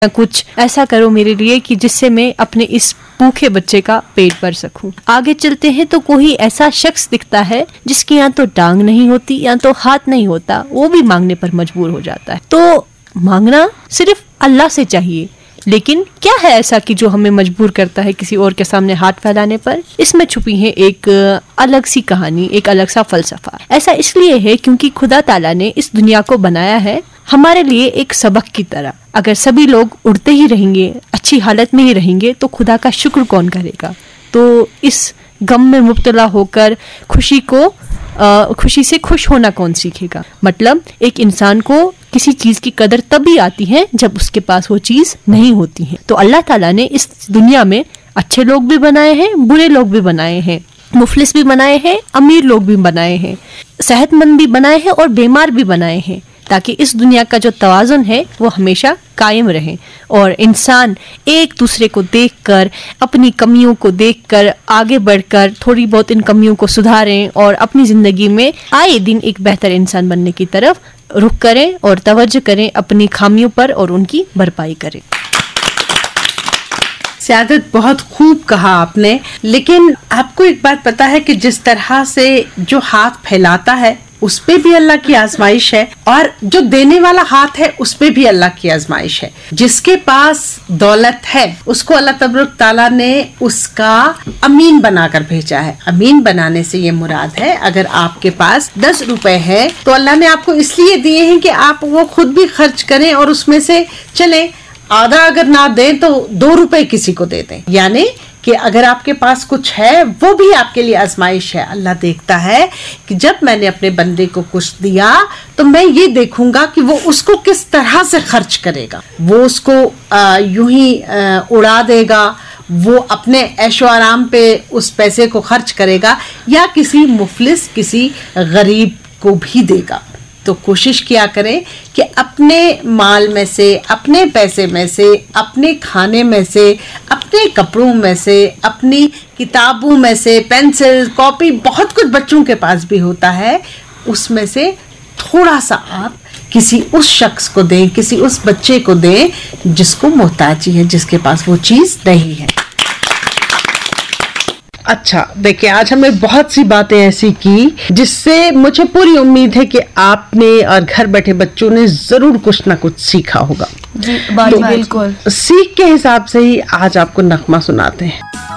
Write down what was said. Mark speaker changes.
Speaker 1: या कुछ ऐसा करो मेरे लिए कि जिससे मैं अपने इस भूखे बच्चे का पेट भर सकूं। आगे चलते हैं तो कोई ऐसा शख्स दिखता है जिसकी या तो टांग नहीं होती या तो हाथ नहीं होता, वो भी मांगने पर मजबूर हो जाता है। तो मांगना सिर्फ अल्लाह से चाहिए, लेकिन क्या है ऐसा कि जो हमें मजबूर करता है किसी और के सामने हाथ फैलाने पर? इसमें छुपी है एक अलग सी कहानी, एक अलग सा फलसफा। ऐसा इसलिए है क्योंकि खुदा ताला ने इस दुनिया को बनाया है हमारे लिए एक सबक की तरह। अगर सभी लोग उड़ते ही रहेंगे, अच्छी हालत में ही रहेंगे, तो खुदा का शुक्र कौन करेगा? तो इस गम में मुब्तला होकर खुशी से खुश होना कौन सीखेगा? मतलब एक इंसान को किसी चीज की कदर तभी आती है जब उसके पास वो चीज नहीं होती है। तो अल्लाह ताला ने इस दुनिया में अच्छे लोग भी बनाए हैं, बुरे लोग भी बनाए हैं, मुफलिस भी बनाए हैं, अमीर लोग भी बनाए हैं, सेहतमंद भी बनाए हैं और बीमार भी बनाए हैं, ताकि इस दुनिया का जो तवाज़ुन है वो हमेशा कायम रहे और इंसान एक दूसरे को देखकर, अपनी कमियों को देखकर आगे बढ़कर थोड़ी बहुत इन कमियों को सुधारें और अपनी ज़िंदगी में आए दिन एक बेहतर इंसान बनने की तरफ रुख करें और तवज्जो करें अपनी खामियों पर और उनकी भरपाई करें।
Speaker 2: सियादत, बहुत खूब कहा आपने। लेकिन आपको एक बात पता है कि जिस तरह से जो हाथ फैलाता है उस पे भी अल्लाह की आजमाइश है और जो देने वाला हाथ है उस पे भी अल्लाह की आजमाइश है। जिसके पास दौलत है उसको अल्लाह तबारक ताला ने उसका अमीन बनाकर भेजा है। अमीन बनाने से ये मुराद है, अगर आपके पास 10 रुपए है तो अल्लाह ने आपको इसलिए दिए हैं कि आप वो खुद भी खर्च करें और उसमें से चले, आधा अगर ना दें तो 2 रुपए किसी को दे दें। यानी कि अगर आपके पास कुछ है वो भी आपके लिए आजमाइश है। अल्लाह देखता है कि जब मैंने अपने बंदे को कुछ दिया तो मैं ये देखूंगा कि वो उसको किस तरह से खर्च करेगा। वो उसको यूं ही उड़ा देगा, वो अपने ऐशो आराम पे उस पैसे को खर्च करेगा, या किसी मुफलिस, किसी गरीब को भी देगा। तो कोशिश किया करें कि अपने माल में से, अपने पैसे में से, अपने खाने में से, अपने कपड़ों में से, अपनी किताबों में से, पेंसिल, कॉपी, बहुत कुछ बच्चों के पास भी होता है, उसमें से थोड़ा सा आप किसी उस शख्स को दें, किसी उस बच्चे को दें जिसको मोहताजी है, जिसके पास वो चीज़ नहीं है। अच्छा, देखिए आज हमने बहुत सी बातें ऐसी की जिससे मुझे पूरी उम्मीद है कि आपने और घर बैठे बच्चों ने जरूर कुछ ना कुछ सीखा होगा।
Speaker 3: जी, बिल्कुल।
Speaker 2: सीख के हिसाब से ही आज आपको नगमा सुनाते हैं।